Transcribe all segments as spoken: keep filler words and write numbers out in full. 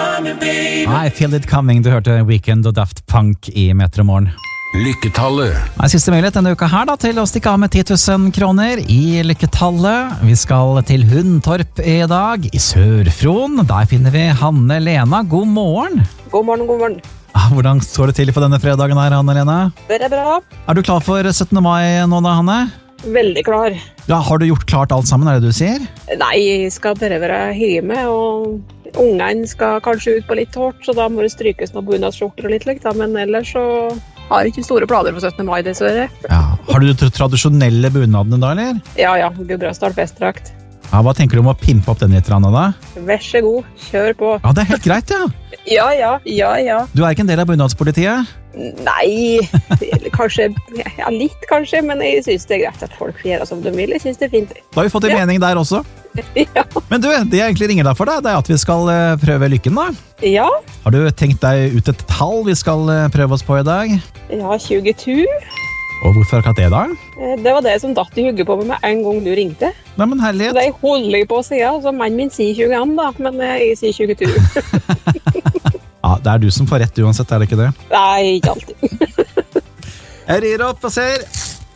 I Feel It Coming, du hørte Weekend og Daft Punk i Metro Morgen. Lykketallet. Det er siste mulighet denne uka her da, til å stikke av med ti tusen kroner i Lykketallet. Vi skal til Hundtorp i dag, i Sør-Fron. Der finner vi Hanne Lena. God morgen. God morgen, god morgen. Hvordan står det til på denne fredagen her, Hanne Lena? Det er bra. Er du klar for syttende mai nå da, Hanne? Veldig klar. Ja, har du gjort klart alt sammen, er det du sier? Nei, jeg skal bare være hjemme, og ungene skal kanskje ut på litt hårdt, så da må det strykes noen bunadsskjorter og litt likt, men ellers så har jeg ikke store planer for syttende mai, dessverre. Ja. Har du de tradisjonelle bunadene da, eller? Ja, ja, Gudbrandsdal festdrakt. Ja, hva tenker du om å pimpe opp den litt, da? Vær så god, kjør på. Ja, det er helt greit, ja. Ja, ja, ja, ja. Du er ikke en del av bunadspolitiet? Nei, kanskje, ja, litt kanskje, men jeg synes det er greit at folk gjør som de vil. Jeg synes det er fint. Da har vi fått en ja. mening der også. Ja. Men du, det jeg egentlig ringer deg for deg, det er at vi skal prøve lykken da. Ja. Har du tenkt deg ut et tall vi skal prøve oss på i dag? Ja, tjueto. Og hvorfor akkurat det da? Det var det som datt i hugget på meg med en gang du ringte. Nei, men herlighet. Det holder jeg på å si, så mannen min sier tjueen da, men jeg sier tjueto. Ja, det er du som får rett uansett, er det ikke det? Nei, ikke alltid. Jeg rir opp og ser.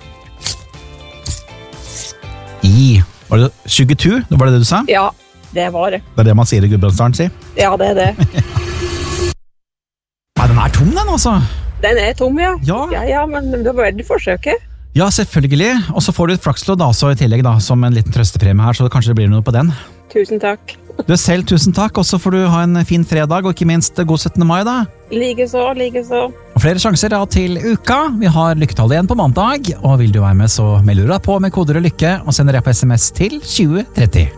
I, var det tjueto? Var det det du sa? Ja, det var det. Det er det man sier i Gudbrandsdalen, si? Ja, det er det. Nei, den er tom den altså. Den er tom, ja. Ja, ja, ja men du har vært forsøket. Ja, selvfølgelig. Og så får du et flakslodd også i tillegg da, som en liten trøstepremie her, så kanskje det blir noe på den. Tusen takk. Du selv, tusen takk, og så får du ha en fin fredag, og ikke minst god syttende mai da. Like så, like så. Og flere sjanser da til uka. Vi har lykketallet igjen på mandag, og vil du være med så melder du deg på med koder og lykke, og sender deg på sms til tjue tretti.